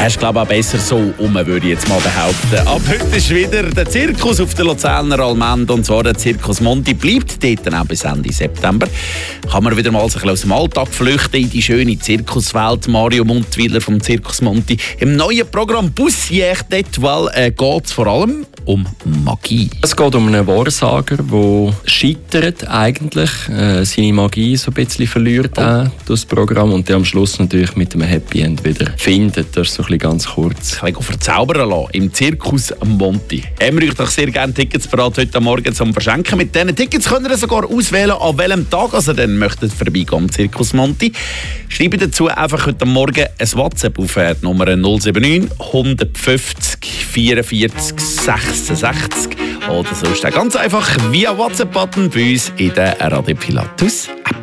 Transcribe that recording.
ist, glaube ich, auch besser so würde ich jetzt mal behaupten. Ab heute ist wieder der Zirkus auf der Luzerner Allmende, und zwar der Zirkus Monti bleibt dort auch bis Ende September. Kann man wieder mal sich aus dem Alltag flüchten in die schöne Zirkuswelt. Mario Muntwiler vom Zirkus Monti. Im neuen Programm Poussière d'Étoile geht es vor allem um Magie. Es geht um einen Wahrsager, der scheitert eigentlich, seine Magie so ein bisschen verliert durch das Programm und der am Schluss natürlich mit einem Happy End wieder findet. Das ist so ein bisschen ganz kurz. Ein bisschen verzaubern lassen im Zirkus Monti. Haben wir euch doch sehr gerne Tickets bereit heute Morgen zum Verschenken. Mit diesen Tickets könnt ihr sogar auswählen, an welchem Tag ihr dann möchtet vorbeigehen am Zirkus Monti. Schreibt dazu einfach heute Morgen ein WhatsApp auf die Nummer 079 150 44 66 oder sonst ganz einfach via WhatsApp-Button bei uns in der Radio Pilatus App.